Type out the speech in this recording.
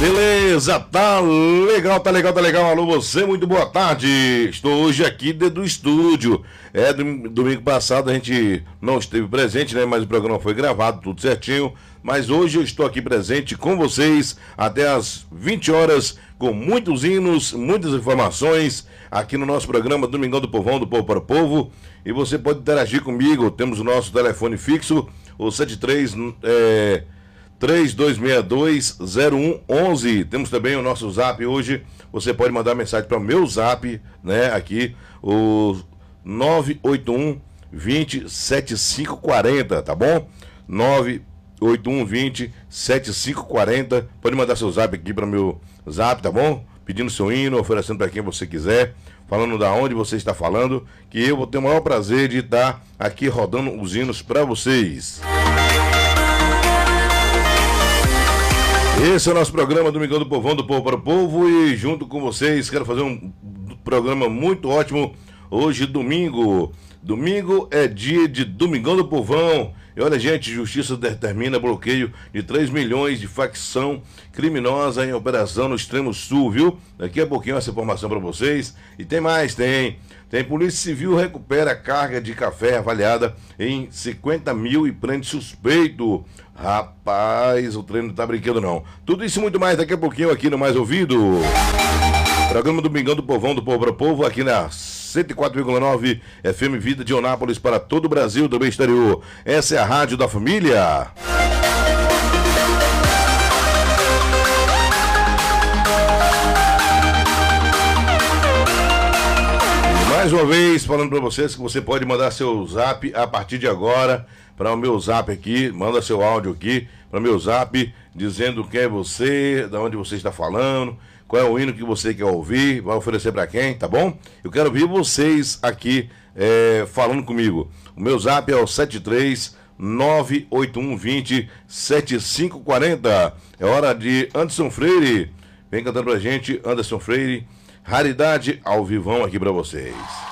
Beleza, tá legal, tá legal, tá legal. Alô, você, muito boa tarde. Estou hoje aqui dentro do estúdio. Domingo passado a gente não esteve presente, né? Mas o programa foi gravado, tudo certinho. Mas hoje eu estou aqui presente com vocês até as 20 horas, com muitos hinos, muitas informações, aqui no nosso programa Domingão do Povão, do Povo para o Povo. E você pode interagir comigo, temos o nosso telefone fixo, o 3262-0111. Temos também o nosso zap hoje. Você pode mandar mensagem para o meu zap, né? Aqui, o 981 20 7540, tá bom? 981 20 7540. Pode mandar seu zap aqui para o meu zap, tá bom? Pedindo seu hino, oferecendo para quem você quiser, falando da onde você está falando, que eu vou ter o maior prazer de estar aqui rodando os hinos para vocês. Esse é o nosso programa Domingão do Povão, do Povo para o Povo, e junto com vocês quero fazer um programa muito ótimo hoje, domingo. Domingo é dia de Domingão do Povão. E olha, gente, justiça determina bloqueio de 3 milhões de facção criminosa em operação no extremo sul, viu? Daqui a pouquinho essa informação para vocês. E tem mais, tem Polícia Civil recupera carga de café avaliada em 50 mil e prende suspeito. Rapaz, o trem não tá brincando não. Tudo isso e muito mais daqui a pouquinho aqui no Mais Ouvido. Programa Domingão do Povão, do Povo para o Povo, aqui na 104,9 FM Vida de Onápolis para todo o Brasil, também exterior. Essa é a Rádio da Família. Mais uma vez, falando para vocês que você pode mandar seu zap a partir de agora para o meu zap aqui, manda seu áudio aqui para o meu zap, dizendo quem é você, de onde você está falando, qual é o hino que você quer ouvir, vai oferecer para quem, tá bom? Eu quero ouvir vocês aqui falando comigo. O meu zap é o 7398120 7540. É hora de Anderson Freire. Vem cantando pra gente, Anderson Freire. Raridade ao vivão aqui pra vocês.